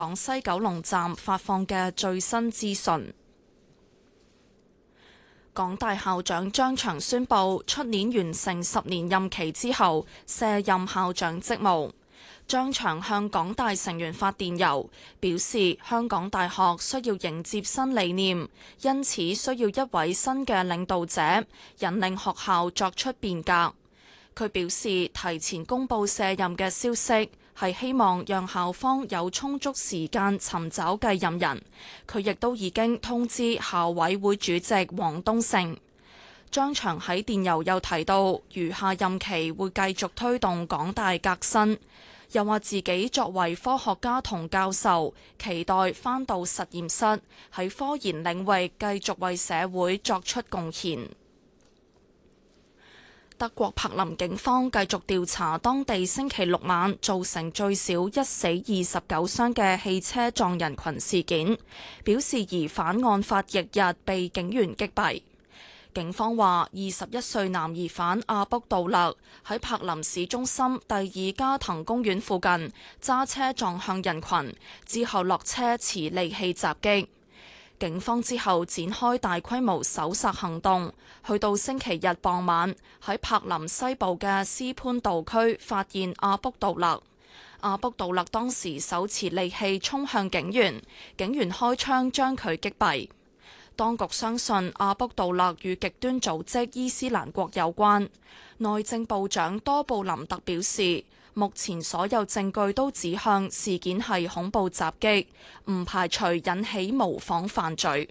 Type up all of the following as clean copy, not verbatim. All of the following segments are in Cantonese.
港西九龍站發放嘅最新資訊。港大校長張翔宣布，出年完成10年任期之後，卸任校長職務。張翔向港大成員發電郵，表示香港大學需要迎接新理念，因此需要一位新嘅領導者，引領學校作出變革。佢表示，提前公佈卸任嘅消息，係希望讓校方有充足時間尋找繼任人。佢亦都已經通知校委會主席黃東勝。張翔喺電郵又提到，餘下任期會繼續推動港大革新，又話自己作為科學家同教授，期待返到實驗室，喺科研領域繼續為社會作出貢獻。德國柏林警方繼續調查當地星期六晚造成最少1死29傷嘅汽車撞人群事件，表示疑犯案發翌日被警員擊斃。警方話，21歲男疑犯阿卜杜勒喺柏林市中心第二加藤公園附近揸車撞向人群，之後落車持利器襲擊。警方之後展開大規模搜索行動，去到星期日傍晚喺柏林西部嘅斯潘道區發現阿卜杜勒。阿卜杜勒當時手持利器衝向警員，警員開槍將佢擊斃。當局相信阿卜杜勒與極端組織伊斯蘭國有關。內政部長多布林特表示，目前所有證據都指向事件係恐怖襲擊，唔排除引起模仿犯罪。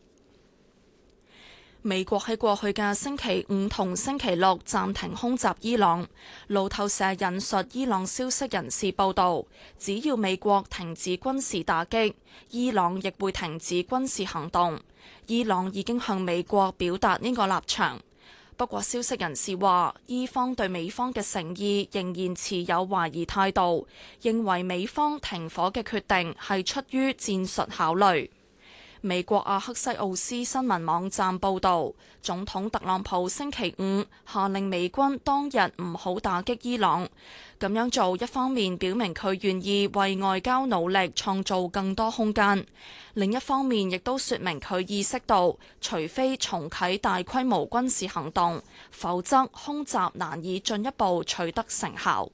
美國喺過去嘅星期五同星期六暫停空襲伊朗。路透社引述伊朗消息人士報道，只要美國停止軍事打擊，伊朗亦會停止軍事行動。伊朗已經向美國表達呢個立場。不過消息人士話，伊方對美方嘅誠意仍然持有懷疑態度，認為美方停火嘅決定係出於戰術考慮。美國阿克西奧斯新聞網站報導，總統特朗普星期五下令美軍當日唔好打擊伊朗。咁樣做一方面表明佢願意為外交努力創造更多空間，另一方面亦都說明佢意識到，除非重啟大規模軍事行動，否則空襲難以進一步取得成效。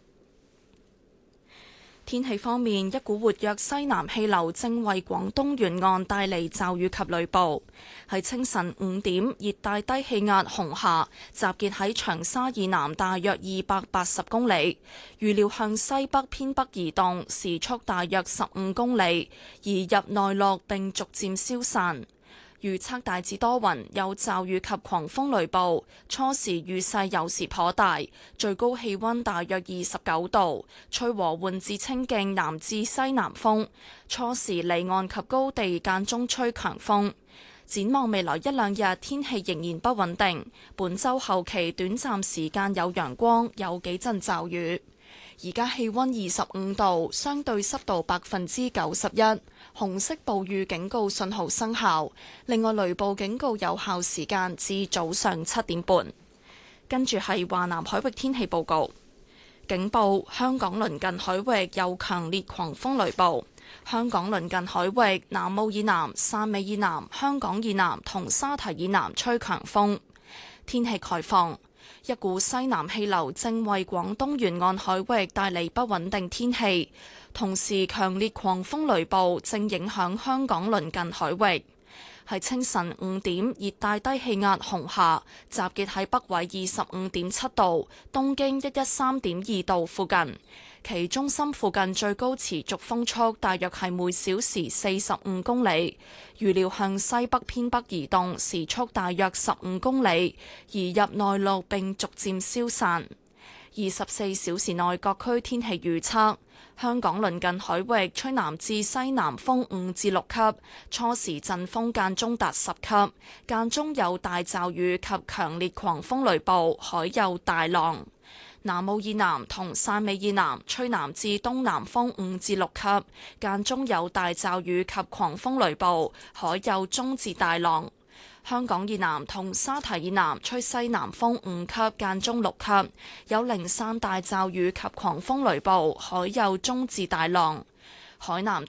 天氣方面，一股活躍西南氣流正為廣東沿岸帶嚟驟雨及雷暴。喺清晨5點，熱帶低氣壓紅霞集結喺長沙以南大約280公里，預料向西北偏北移動，時速大約15公里，移入內陸並逐漸消散。預測大致多雲，有驟雨及狂風雷暴，初時雨勢有時頗大，最高氣溫大約29度，吹和緩至清勁南至西南風，初時離岸及高地間中吹強風。展望未來一兩日，天氣仍然不穩定，本週後期短暫時間有陽光，有幾陣驟雨。而家氣溫25度，相對濕度91%，紅色暴雨警告信號生效。另外，雷暴警告有效時間至早上7點半。跟住係華南海域天氣報告，警報：香港鄰近海域有強烈狂風雷暴。香港鄰近海域南澳以南、汕尾以南、香港以南同沙堤以南吹強風。天氣概況。一股西南氣流正為廣東沿岸海域帶嚟不穩定天氣，同時強烈狂風雷暴正影響香港鄰近海域。喺清晨5點，熱帶低氣壓紅霞集結喺北緯25.7度、東經113.2度附近，其中心附近最高持續風速大約係每小時45公里，預料向西北偏北移動，時速大約15公里，移入內陸並逐漸消散。24小時內各區天氣預測：香港鄰近海域吹南至西南風5至6級，初時陣風間中達10級，間中有大驟雨及強烈狂風雷暴，海有大浪。南澳以南同汕尾以南吹南至東南風5至6級，間中有大驟雨及狂風雷暴，海有中至大浪。香港以南同沙堤以南吹西南風5級，間中6級，有零散大驟雨及狂風雷暴，海有中至大浪。 海南